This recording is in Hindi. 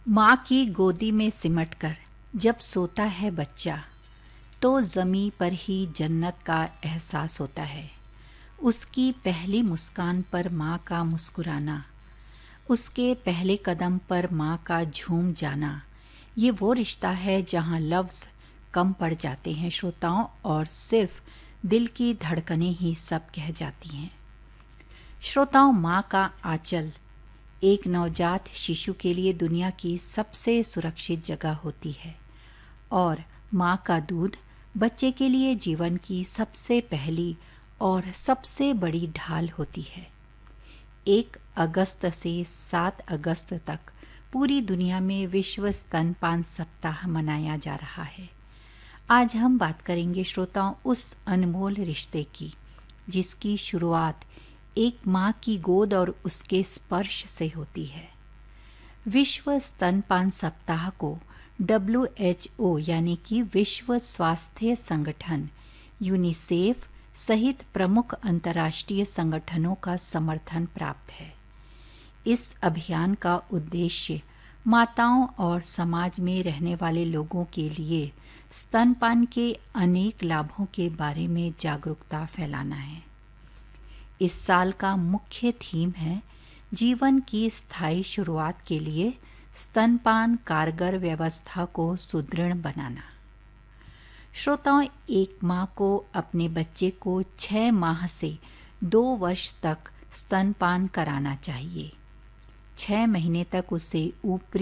माँ की गोदी में सिमटकर जब सोता है बच्चा तो ज़मीं पर ही जन्नत का एहसास होता है। उसकी पहली मुस्कान पर माँ का मुस्कुराना, उसके पहले कदम पर माँ का झूम जाना, ये वो रिश्ता है जहाँ लफ्ज़ कम पड़ जाते हैं श्रोताओं, और सिर्फ दिल की धड़कनें ही सब कह जाती हैं। श्रोताओं, माँ का आंचल एक नवजात शिशु के लिए दुनिया की सबसे सुरक्षित जगह होती है, और माँ का दूध बच्चे के लिए जीवन की सबसे पहली और सबसे बड़ी ढाल होती है। 1 अगस्त से 7 अगस्त तक पूरी दुनिया में विश्व स्तनपान सप्ताह मनाया जा रहा है। आज हम बात करेंगे श्रोताओं उस अनमोल रिश्ते की जिसकी शुरुआत एक माँ की गोद और उसके स्पर्श से होती है। विश्व स्तनपान सप्ताह को WHO यानी कि विश्व स्वास्थ्य संगठन, यूनिसेफ सहित प्रमुख अंतर्राष्ट्रीय संगठनों का समर्थन प्राप्त है। इस अभियान का उद्देश्य माताओं और समाज में रहने वाले लोगों के लिए स्तनपान के अनेक लाभों के बारे में जागरूकता फैलाना है। इस साल का मुख्य थीम है जीवन की स्थायी शुरुआत के लिए स्तनपान कारगर व्यवस्था को सुदृढ़ बनाना। श्रोताओं, एक माँ को अपने बच्चे को 6 माह से 2 वर्ष तक स्तनपान कराना चाहिए। 6 महीने तक उसे ऊपरी